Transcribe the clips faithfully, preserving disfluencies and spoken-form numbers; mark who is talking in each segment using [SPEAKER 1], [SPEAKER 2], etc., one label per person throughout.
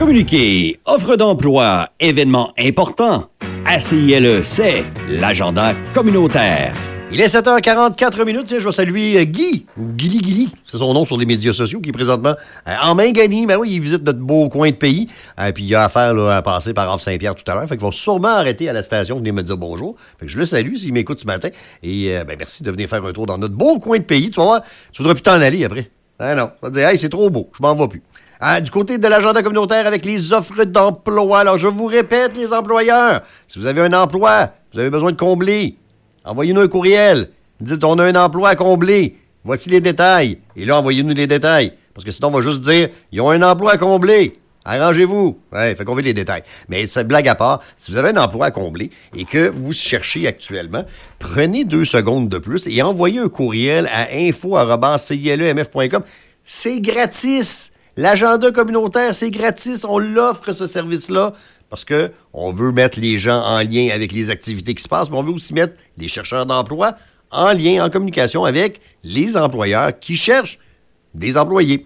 [SPEAKER 1] Communiquer, offre d'emploi, événements importants. A C I L E, c'est l'agenda communautaire.
[SPEAKER 2] Il est sept heures quarante-quatre minutes. Je vais saluer Guy, ou Guili Guili, c'est son nom sur les médias sociaux, qui est présentement euh, en Mingani. Ben oui, il visite notre beau coin de pays. Euh, puis il a affaire là, à passer par Havre-Saint-Pierre tout à l'heure. Fait qu'il va sûrement arrêter à la station, venir me dire bonjour. Fait que je le salue s'il m'écoute ce matin. Et euh, ben merci de venir faire un tour dans notre beau coin de pays. Tu vas voir, tu voudrais plus t'en aller après. Ah non, tu vas te dire, hey, c'est trop beau, je m'en vais plus. Ah, du côté de l'agenda communautaire avec les offres d'emploi. Alors, je vous répète, les employeurs, si vous avez un emploi, vous avez besoin de combler, envoyez-nous un courriel. Dites, on a un emploi à combler. Voici les détails. Et là, envoyez-nous les détails. Parce que sinon, on va juste dire, ils ont un emploi à combler. Arrangez-vous. Ouais, fait qu'on veut les détails. Mais cette blague à part, si vous avez un emploi à combler et que vous cherchez actuellement, prenez deux secondes de plus et envoyez un courriel à info arobase c i l e m f point com. C'est gratis. L'agenda communautaire, c'est gratis. On l'offre, ce service-là, parce qu'on veut mettre les gens en lien avec les activités qui se passent, mais on veut aussi mettre les chercheurs d'emploi en lien, en communication avec les employeurs qui cherchent des employés.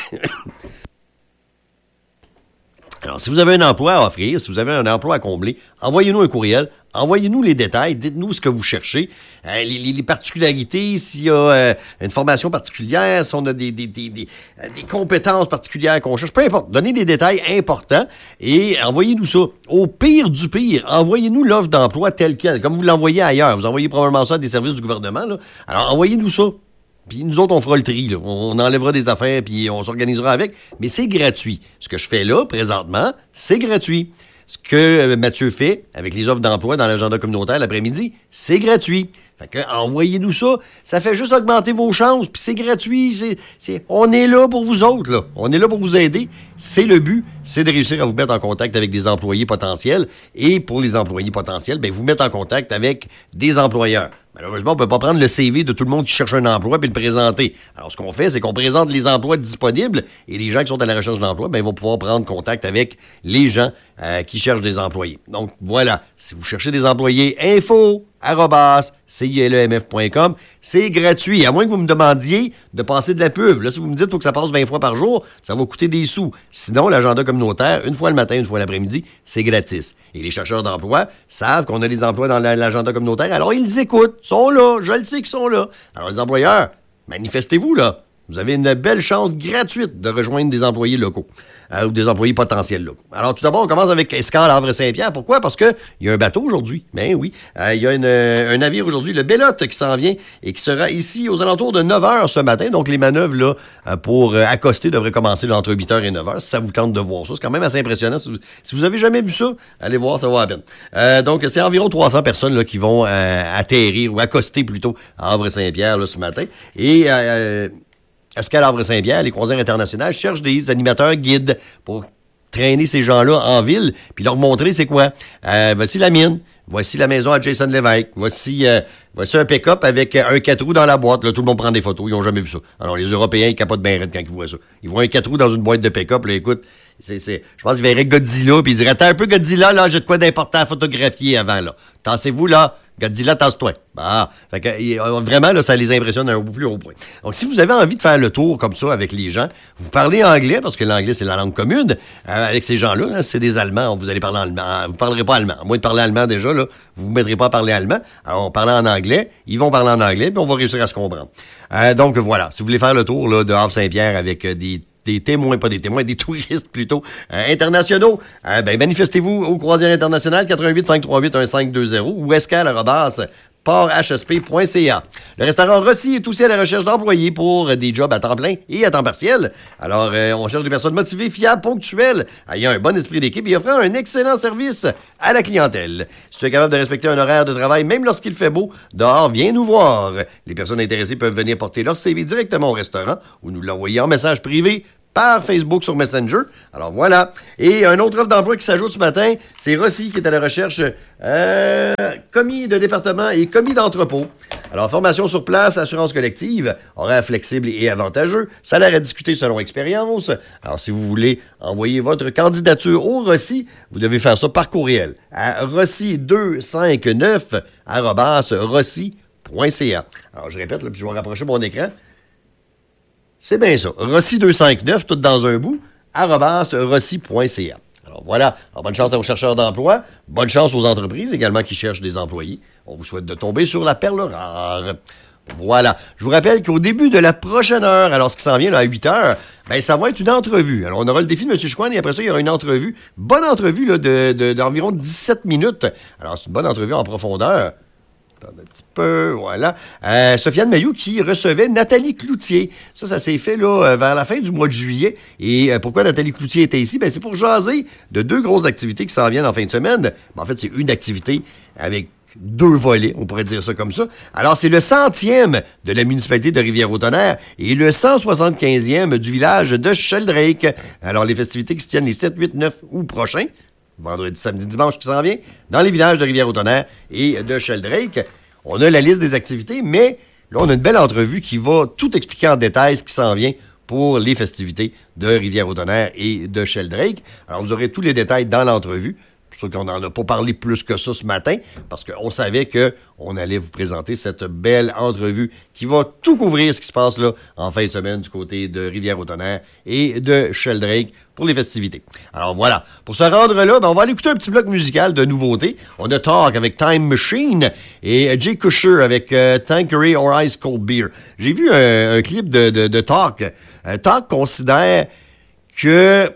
[SPEAKER 2] Alors, si vous avez un emploi à offrir, si vous avez un emploi à combler, envoyez-nous un courriel, envoyez-nous les détails, dites-nous ce que vous cherchez, euh, les, les, les particularités, s'il y a euh, une formation particulière, si on a des, des, des, des, des compétences particulières qu'on cherche, peu importe, donnez des détails importants et envoyez-nous ça. Au pire du pire, envoyez-nous l'offre d'emploi telle quelle, comme vous l'envoyez ailleurs. Vous envoyez probablement ça à des services du gouvernement, là. Alors, envoyez-nous ça. Puis nous autres, on fera le tri, là. On enlèvera des affaires, puis on s'organisera avec. Mais c'est gratuit. Ce que je fais là, présentement, c'est gratuit. Ce que euh, Mathieu fait avec les offres d'emploi dans l'agenda communautaire l'après-midi, c'est gratuit. Fait que, envoyez-nous ça. Ça fait juste augmenter vos chances, puis c'est gratuit. C'est, c'est, on est là pour vous autres, là. On est là pour vous aider. C'est le but, c'est de réussir à vous mettre en contact avec des employés potentiels. Et pour les employés potentiels, bien, vous mettre en contact avec des employeurs. Malheureusement, on ne peut pas prendre le C V de tout le monde qui cherche un emploi et le présenter. Alors, ce qu'on fait, c'est qu'on présente les emplois disponibles et les gens qui sont à la recherche d'emploi, bien, vont pouvoir prendre contact avec les gens euh, qui cherchent des employés. Donc, voilà. Si vous cherchez des employés, info arobase c i l e m f point com. C'est gratuit. À moins que vous me demandiez de passer de la pub. Là, si vous me dites qu'il faut que ça passe vingt fois par jour, ça va coûter des sous. Sinon, l'agenda communautaire, une fois le matin, une fois l'après-midi, c'est gratis. Et les chercheurs d'emploi savent qu'on a des emplois dans la, l'agenda communautaire. Alors, ils écoutent. Ils sont là. Je le sais qu'ils sont là. Alors, les employeurs, manifestez-vous, là. Vous avez une belle chance gratuite de rejoindre des employés locaux euh, ou des employés potentiels locaux. Alors, tout d'abord, on commence avec Escale Havre-Saint-Pierre. Pourquoi? Parce qu'il y a un bateau aujourd'hui. Ben oui. Euh, il y a une, un navire aujourd'hui, le Bellotte, qui s'en vient et qui sera ici aux alentours de neuf heures ce matin. Donc, les manœuvres là euh, pour euh, accoster devraient commencer là, entre huit heures et neuf heures. Si ça vous tente de voir ça, c'est quand même assez impressionnant. Si vous, si vous avez jamais vu ça, allez voir, ça vaut la peine. Euh, donc, c'est environ trois cents personnes là, qui vont euh, atterrir ou accoster plutôt à Havre-Saint-Pierre là, ce matin. Et... Euh, Escale Havre-Saint-Pierre, les croisières internationales cherchent des animateurs guides pour traîner ces gens-là en ville puis leur montrer c'est quoi. Euh, voici la mine, voici la maison à Jason Lévesque, voici, euh, voici un pick-up avec un quatre roues dans la boîte. Là, tout le monde prend des photos, ils n'ont jamais vu ça. Alors, les Européens, ils capotent bien raide quand ils voient ça. Ils voient un quatre roues dans une boîte de pick-up, là, écoute, c'est, c'est, je pense qu'ils verraient Godzilla puis ils diraient, attends un peu Godzilla, là, j'ai de quoi d'important à photographier avant, là. Tassez-vous, là. Godzilla, tasse-toi. Bah, fait que, vraiment, là, ça les impressionne à un plus haut point. Donc, si vous avez envie de faire le tour comme ça avec les gens, vous parlez anglais, parce que l'anglais, c'est la langue commune, euh, avec ces gens-là, hein, c'est des Allemands, vous allez parler en allemand. Vous ne parlerez pas allemand. À moins de parler allemand déjà, là, vous ne vous mettrez pas à parler allemand. Alors, on parle en anglais, ils vont parler en anglais, puis on va réussir à se comprendre. Euh, donc, voilà. Si vous voulez faire le tour là, de Havre-Saint-Pierre avec euh, des des témoins, pas des témoins, des touristes plutôt, euh, internationaux, euh, ben manifestez-vous au Croisières internationales, quatre un huit, cinq trois huit, un cinq deux zéro ou escale arobase port h s p point c a. Le restaurant Rossi est aussi à la recherche d'employés pour des jobs à temps plein et à temps partiel. Alors, euh, on cherche des personnes motivées, fiables, ponctuelles, ayant un bon esprit d'équipe et offrant un excellent service à la clientèle. Si tu es capable de respecter un horaire de travail, même lorsqu'il fait beau, dehors, viens nous voir. Les personnes intéressées peuvent venir porter leur C V directement au restaurant ou nous l'envoyer en message privé par Facebook sur Messenger. Alors voilà. Et un autre offre d'emploi qui s'ajoute ce matin, c'est Rossi qui est à la recherche euh, commis de département et commis d'entrepôt. Alors, formation sur place, assurance collective, horaire flexible et avantageux, salaire à discuter selon expérience. Alors, si vous voulez envoyer votre candidature au Rossi, vous devez faire ça par courriel à rossi deux cent cinquante-neuf arobase rossi point c a. Alors, je répète, là, puis je vais rapprocher mon écran. C'est bien ça. Rossi deux cent cinquante-neuf, tout dans un bout, arobase rossi point c a. Alors voilà, alors bonne chance à vos chercheurs d'emploi, bonne chance aux entreprises également qui cherchent des employés. On vous souhaite de tomber sur la perle rare. Voilà. Je vous rappelle qu'au début de la prochaine heure, alors ce qui s'en vient là, à huit heures, ben, ça va être une entrevue. Alors on aura le défi de M. Chicoine et après ça, il y aura une entrevue, bonne entrevue là, de, de, d'environ dix-sept minutes. Alors c'est une bonne entrevue en profondeur. Attendez un petit peu, voilà. Euh, Sofiane Mailloux qui recevait Nathalie Cloutier. Ça, ça s'est fait là vers la fin du mois de juillet. Et euh, pourquoi Nathalie Cloutier était ici? Ben, c'est pour jaser de deux grosses activités qui s'en viennent en fin de semaine. Ben, en fait, c'est une activité avec deux volets, on pourrait dire ça comme ça. Alors, c'est le centième de la municipalité de Rivière-au-Tonnerre et le cent soixante-quinzième du village de Sheldrake. Alors, les festivités qui se tiennent les sept, huit, neuf août prochains, vendredi, samedi, dimanche qui s'en vient, dans les villages de Rivière-au-Tonnerre et de Sheldrake. On a la liste des activités, mais là, on a une belle entrevue qui va tout expliquer en détail ce qui s'en vient pour les festivités de Rivière-au-Tonnerre et de Sheldrake. Alors, vous aurez tous les détails dans l'entrevue. C'est sûr qu'on n'en a pas parlé plus que ça ce matin, parce qu'on savait qu'on allait vous présenter cette belle entrevue qui va tout couvrir ce qui se passe là en fin de semaine du côté de Rivière-au-Tonnerre et de Sheldrake pour les festivités. Alors voilà, pour se rendre là, ben on va aller écouter un petit bloc musical de nouveautés. On a Talk avec Time Machine et Jay Kusher avec euh, Tanqueray or Ice Cold Beer. J'ai vu un, un clip de, de, de Talk. Euh, Talk considère que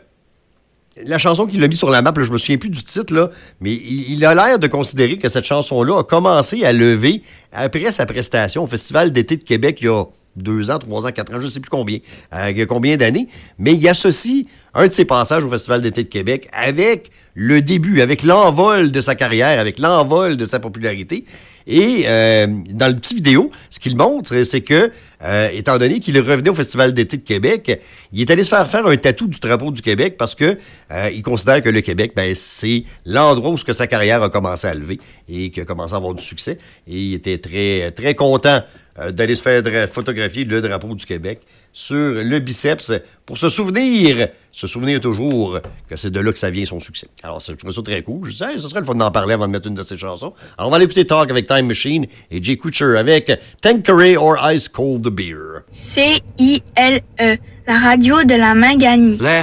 [SPEAKER 2] la chanson qu'il a mis sur la map, là, je me souviens plus du titre, là, mais il, il a l'air de considérer que cette chanson-là a commencé à lever après sa prestation au Festival d'été de Québec il y a deux ans, trois ans, quatre ans, je ne sais plus combien, euh, combien d'années, mais il associe un de ses passages au Festival d'été de Québec avec le début, avec l'envol de sa carrière, avec l'envol de sa popularité. Et euh, dans le petit vidéo, ce qu'il montre, c'est que, euh, étant donné qu'il revenait au Festival d'été de Québec, il est allé se faire faire un tatou du drapeau du Québec parce que euh, il considère que le Québec, ben, c'est l'endroit où ce que sa carrière a commencé à lever et qu'il a commencé à avoir du succès. Et il était très, très content euh, d'aller se faire dra- photographier le drapeau du Québec sur le biceps pour se souvenir, se souvenir toujours que c'est de là que ça vient son succès. Alors, je trouve ça très cool. Je disais, hey, ça serait le fun d'en parler avant de mettre une de ses chansons. Alors, on va aller écouter Talk avec Time Machine et Jay Kutcher avec Tanqueray or Ice Cold Beer.
[SPEAKER 3] C I L E, la radio de la Manganie.
[SPEAKER 4] L'air